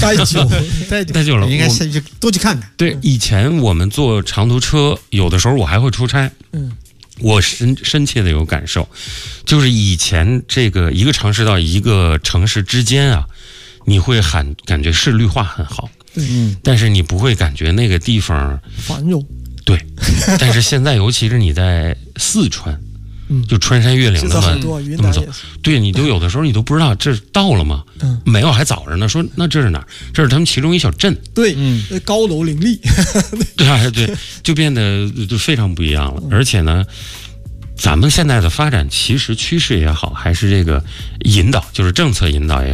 太久了， 应该是多去看看。 对，以前我们坐长途车，有的时候我还会出差。我深切的有感受，就是以前这个一个城市到一个城市之间啊，你会感觉是绿化很好，但是你不会感觉那个地方繁荣。 对，但是现在尤其是你在四川，就穿山越岭那么走，对，你就有的时候你都不知道这到了吗？没有，还早着呢。说那这是哪儿？这是他们其中一小镇。 对，高楼林立。 对，就变得就非常不一样了。而且呢，咱们现在的发展其实趋势也好，还是这个引导，就是政策引导也